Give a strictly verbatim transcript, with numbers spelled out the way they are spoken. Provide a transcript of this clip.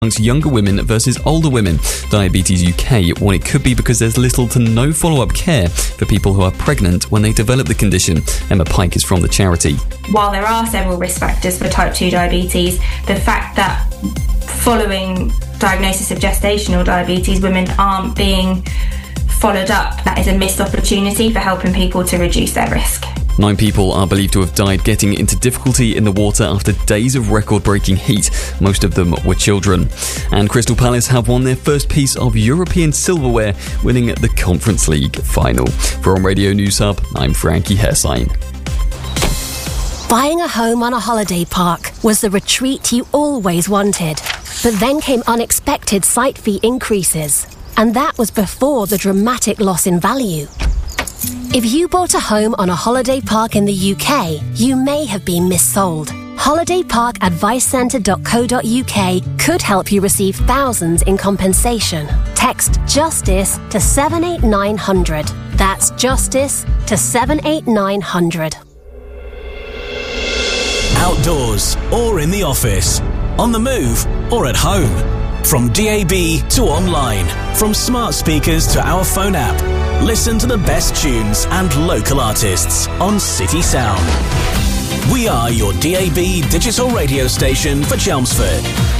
amongst younger women versus older women. Diabetes U K warn it could be because there's little to no follow-up care for people who are pregnant when they develop the condition. Emma Pike is from the charity. While there are several risk factors for type two diabetes, the fact that following diagnosis of gestational diabetes, women aren't being followed up, that is a missed opportunity for helping people to reduce their risk. Nine people are believed to have died getting into difficulty in the water after days of record-breaking heat. Most of them were children. And Crystal Palace have won their first piece of European silverware, winning the Conference League final. For On Radio News Hub, I'm Frankie Hersign. Buying a home on a holiday park was the retreat you always wanted. But then came unexpected site fee increases. And that was before the dramatic loss in value. If you bought a home on a holiday park in the U K, you may have been missold. holiday park advice centre dot co dot uk could help you receive thousands in compensation. Text JUSTICE to seven eight nine hundred. That's JUSTICE to seven eight nine hundred. Outdoors or in the office, on the move or at home. From D A B to online, from smart speakers to our phone app. Listen to the best tunes and local artists on City Sound. We are your D A B digital radio station for Chelmsford.